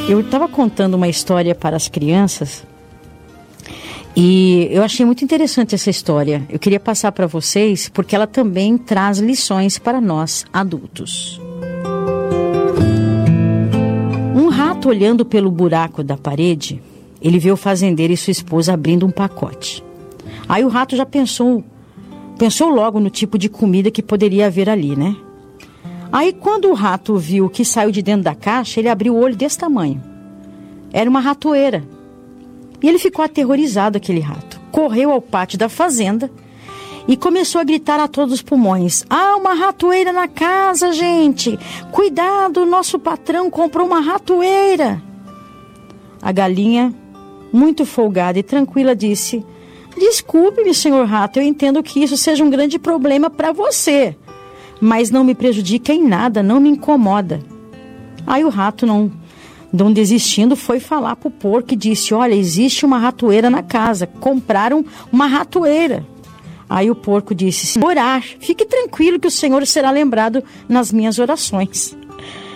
Eu estava contando uma história para as crianças e eu achei muito interessante essa história. Eu queria passar para vocês porque ela também traz lições para nós, adultos. Um rato olhando pelo buraco da parede, ele viu o fazendeiro e sua esposa abrindo um pacote. Aí o rato já pensou logo no tipo de comida que poderia haver ali, né? Aí quando o rato viu o que saiu de dentro da caixa, ele abriu o olho desse tamanho. Era uma ratoeira. E ele ficou aterrorizado, aquele rato. Correu ao pátio da fazenda e começou a gritar a todos os pulmões: "Ah, uma ratoeira na casa, gente! Cuidado, nosso patrão comprou uma ratoeira!" A galinha, muito folgada e tranquila, disse: "Desculpe-me, senhor rato, eu entendo que isso seja um grande problema para você, mas não me prejudica em nada, não me incomoda." Aí o rato, não desistindo, foi falar pro porco e disse: "Olha, existe uma ratoeira na casa, compraram uma ratoeira." Aí o porco disse: "Orar, fique tranquilo que o senhor será lembrado nas minhas orações."